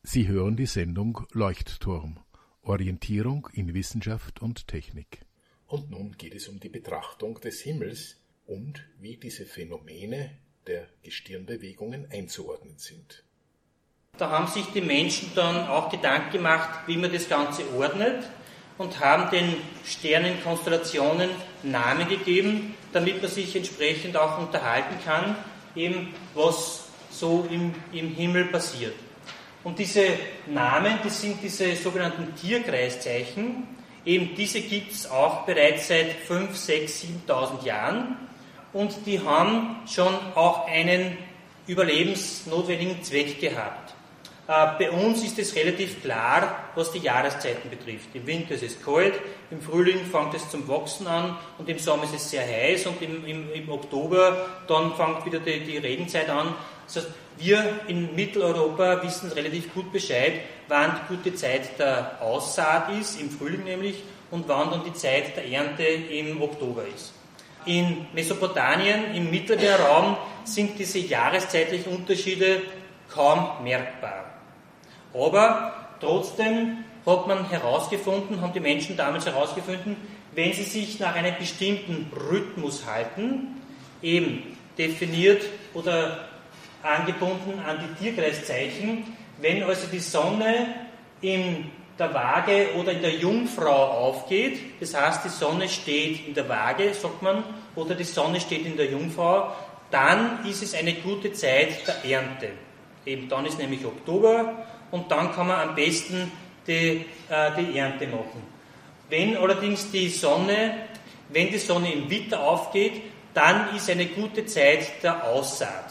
Sie hören die Sendung Leuchtturm, Orientierung in Wissenschaft und Technik. Und nun geht es um die Betrachtung des Himmels und wie diese Phänomene der Gestirnbewegungen einzuordnen sind. Da haben sich die Menschen dann auch Gedanken gemacht, wie man das Ganze ordnet und haben den Sternenkonstellationen Namen gegeben, damit man sich entsprechend auch unterhalten kann, eben was so im Himmel passiert. Und diese Namen, das sind diese sogenannten Tierkreiszeichen, eben diese gibt es auch bereits seit 5.000, 6.000, 7.000 Jahren und die haben schon auch einen überlebensnotwendigen Zweck gehabt. Bei uns ist es relativ klar, was die Jahreszeiten betrifft. Im Winter ist es kalt, im Frühling fängt es zum Wachsen an und im Sommer ist es sehr heiß und im Oktober dann fängt wieder die Regenzeit an. Das heißt, wir in Mitteleuropa wissen relativ gut Bescheid, wann die gute Zeit der Aussaat ist, im Frühling nämlich, und wann dann die Zeit der Ernte im Oktober ist. In Mesopotamien, im Mittelmeerraum, sind diese jahreszeitlichen Unterschiede kaum merkbar. Aber trotzdem haben die Menschen damals herausgefunden, wenn sie sich nach einem bestimmten Rhythmus halten, eben definiert oder angebunden an die Tierkreiszeichen, wenn also die Sonne in der Waage oder in der Jungfrau aufgeht, das heißt die Sonne steht in der Waage, sagt man, oder die Sonne steht in der Jungfrau, dann ist es eine gute Zeit der Ernte. Eben dann ist nämlich Oktober und dann kann man am besten die Ernte machen. Wenn allerdings die Sonne im Witter aufgeht, dann ist eine gute Zeit der Aussaat.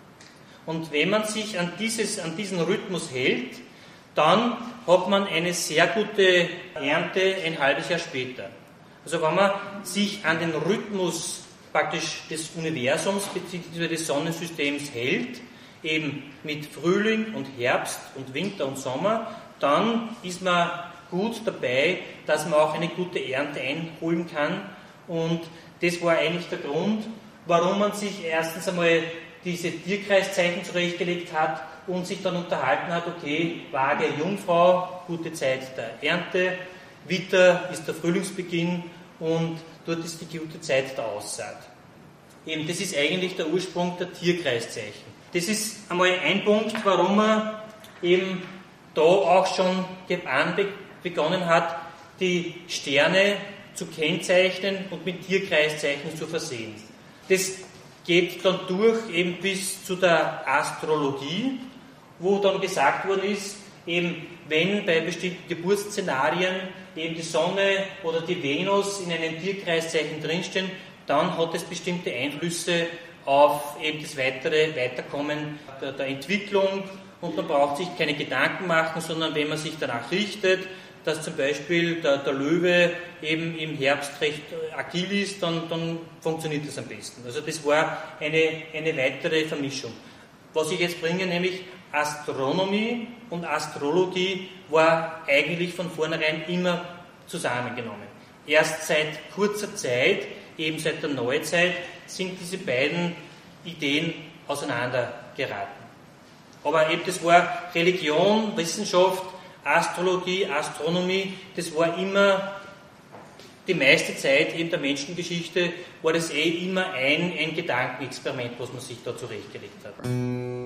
Und wenn man sich an diesen Rhythmus hält, dann hat man eine sehr gute Ernte ein halbes Jahr später. Also wenn man sich an den Rhythmus praktisch des Universums bzw. des Sonnensystems hält, eben mit Frühling und Herbst und Winter und Sommer, dann ist man gut dabei, dass man auch eine gute Ernte einholen kann. Und das war eigentlich der Grund, warum man sich erstens einmal diese Tierkreiszeichen zurechtgelegt hat und sich dann unterhalten hat, okay, Waage, Jungfrau, gute Zeit der Ernte, Witter ist der Frühlingsbeginn und dort ist die gute Zeit der Aussaat. Eben, das ist eigentlich der Ursprung der Tierkreiszeichen. Das ist einmal ein Punkt, warum man eben da auch schon begonnen hat, die Sterne zu kennzeichnen und mit Tierkreiszeichen zu versehen. Das geht dann durch eben bis zu der Astrologie, wo dann gesagt worden ist, eben wenn bei bestimmten Geburtsszenarien eben die Sonne oder die Venus in einem Tierkreiszeichen drinstehen, dann hat es bestimmte Einflüsse auf eben das Weiterkommen der Entwicklung und man braucht sich keine Gedanken machen, sondern wenn man sich danach richtet, dass zum Beispiel der Löwe eben im Herbst recht agil ist, dann funktioniert das am besten. Also das war eine weitere Vermischung. Was ich jetzt bringe, nämlich Astronomie und Astrologie war eigentlich von vornherein immer zusammengenommen. Erst seit kurzer Zeit, eben seit der Neuzeit, sind diese beiden Ideen auseinandergeraten. Aber eben das war Religion, Wissenschaft, Astrologie, Astronomie, das war immer, die meiste Zeit eben der Menschengeschichte, war das immer ein Gedankenexperiment, was man sich da zurechtgelegt hat.